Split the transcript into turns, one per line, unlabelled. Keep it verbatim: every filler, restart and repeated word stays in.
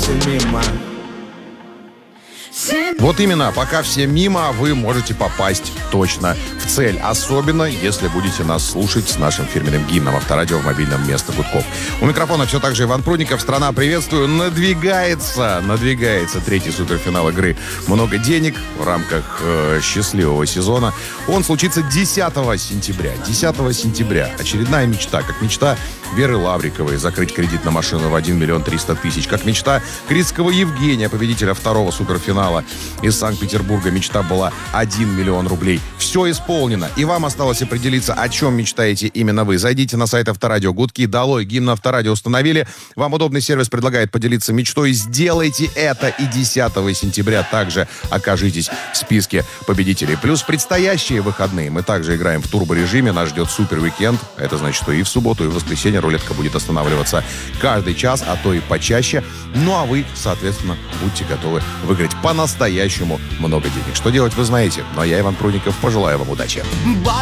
все мимо.
Вот именно, пока все мимо, вы можете попасть точно в цель. Особенно, если будете нас слушать с нашим фирменным гимном Авторадио в мобильном вместо гудков. У микрофона все так же Иван Прудников. Страна, приветствую. Надвигается, надвигается третий суперфинал игры «Много денег» в рамках э, счастливого сезона. Он случится десятого сентября. десятого сентября. Очередная мечта. Как мечта Веры Лавриковой закрыть кредит на машину в один миллион триста тысяч. Как мечта Крицкого Евгения, победителя второго суперфинала из Санкт-Петербурга. Мечта была один миллион рублей. Все исполнено. И вам осталось определиться, о чем мечтаете именно вы. Зайдите на сайт Авторадио. Гудки долой. Гимн Авторадио установили. Вам удобный сервис предлагает поделиться мечтой. Сделайте это. И десятого сентября также окажитесь в списке победителей. Плюс предстоящие выходные. Мы также играем в турборежиме. Нас ждет супер уикенд. Это значит, что и в субботу, и в воскресенье рулетка будет останавливаться каждый час, а то и почаще. Ну а вы, соответственно, будьте готовы выиграть по-настоящему много денег. Что делать, вы знаете. Но я, Иван Прудников, пожелаю вам удачи.